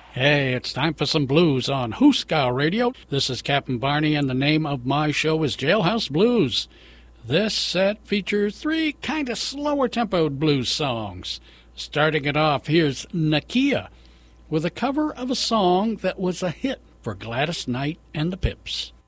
Hey, it's time for some blues on Hooskow Radio. This is Captain Barney, and the name of my show is Jailhouse Blues. This set features 3 kind of slower-tempoed blues songs. Starting it off, here's Nakia with a cover of a song that was a hit for Gladys Knight and the Pips.